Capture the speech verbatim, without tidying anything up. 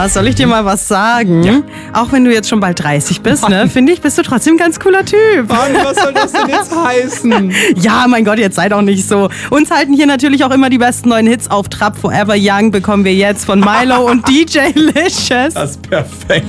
Jonas, soll ich dir mal was sagen? Ja. Auch wenn du jetzt schon bald dreißig bist, ne, finde ich, bist du trotzdem ein ganz cooler Typ. Mann, was soll das denn jetzt heißen? Ja, mein Gott, jetzt sei doch nicht so. Uns halten hier natürlich auch immer die besten neuen Hits auf Trab. Forever Young bekommen wir jetzt von Milo und D J Licious. Das ist perfekt.